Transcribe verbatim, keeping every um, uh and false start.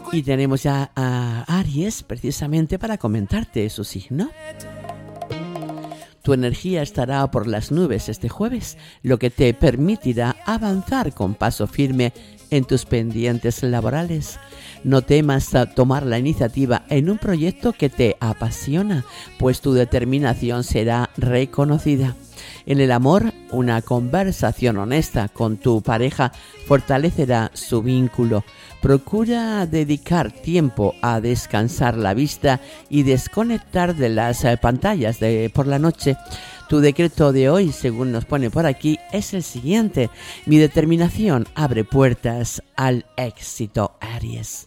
Y tenemos ya a Aries precisamente para comentarte su signo. Tu energía estará por las nubes este jueves, lo que te permitirá avanzar con paso firme en tus pendientes laborales. No temas tomar la iniciativa en un proyecto que te apasiona, pues tu determinación será reconocida. En el amor, una conversación honesta con tu pareja fortalecerá su vínculo. Procura dedicar tiempo a descansar la vista y desconectar de las pantallas de por la noche. Tu decreto de hoy, según nos pone por aquí, es el siguiente: mi determinación abre puertas al éxito, Aries.